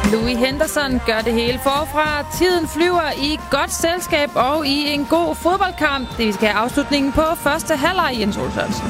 Louis Henderson gør det hele forfra. Tiden flyver i godt selskab og i en god fodboldkamp. Det vi skal have afslutningen på første halvleg, Jens Olsørensen.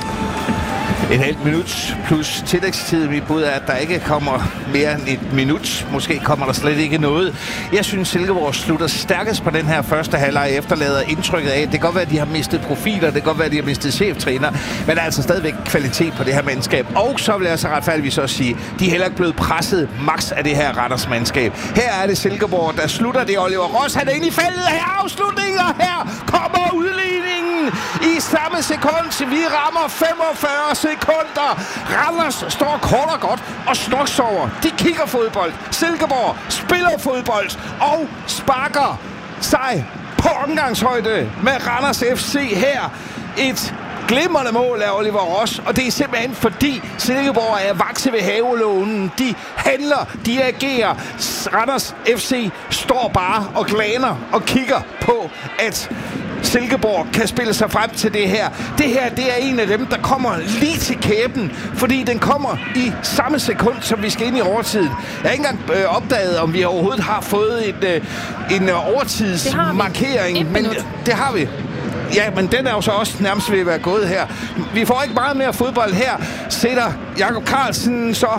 En halv minut plus tillægstid. Mit bud er, at der ikke kommer mere end et minut. Måske kommer der slet ikke noget. Jeg synes, Silkeborg slutter stærkest på den her første halvleg, efterlader indtrykket af. Det kan godt være, at de har mistet profiler. Det kan godt være, at de har mistet cheftræner. Men der er altså stadigvæk kvalitet på det her mandskab. Og så vil jeg så retfærdigvis også sige, de er heller ikke blevet presset max af det her Randers mandskab. Her er det Silkeborg, der slutter det. Oliver Ross, han er inde i feltet. Her afslutningen, og her kommer udligningen i samme sekund. Vi rammer 45 sekunder. Randers står kort og godt og snoksover. De kigger fodbold. Silkeborg spiller fodbold og sparker sig på omgangshøjde med Randers FC her. Et glimrende mål af Oliver Ross, og det er simpelthen fordi Silkeborg er vakse ved havelånen. De handler, de agerer. Randers FC står bare og glaner og kigger på, at Silkeborg kan spille sig frem til det her. Det her, det er en af dem, der kommer lige til kæben, fordi den kommer i samme sekund, som vi skal ind i overtiden. Jeg har ikke engang opdaget, om vi overhovedet har fået en overtidsmarkering, men det har vi. Ja, men den er jo så også nærmest ved at være gået her. Vi får ikke meget mere fodbold her. Sætter Jakob Carlsen så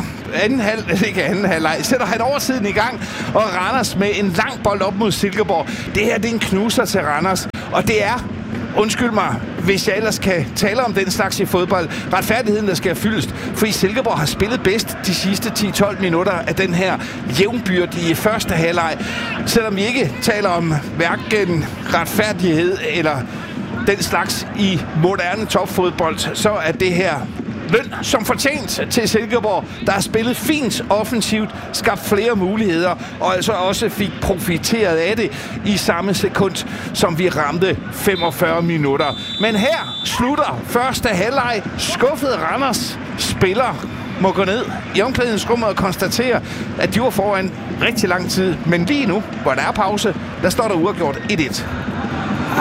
anden halvleg. Sætter han overtiden i gang, og Randers med en lang bold op mod Silkeborg. Det her, det er en knuser til Randers. Og det er, undskyld mig, hvis jeg ellers kan tale om den slags i fodbold, retfærdigheden, der skal fyldes. Fordi Silkeborg har spillet bedst de sidste 10-12 minutter af den her jævnbyrdige første halvleg. Selvom vi ikke taler om hverken retfærdighed eller den slags i moderne topfodbold, så er det her løn som fortjent til Silkeborg, der har spillet fint offensivt, skabt flere muligheder, og altså også fik profiteret af det i samme sekund, som vi ramte 45 minutter. Men her slutter første halvleg. Skuffede Randers spiller må gå ned i omklædningsrummet og konstatere, at de var foran rigtig lang tid. Men lige nu, hvor der er pause, der står der uafgjort 1-1.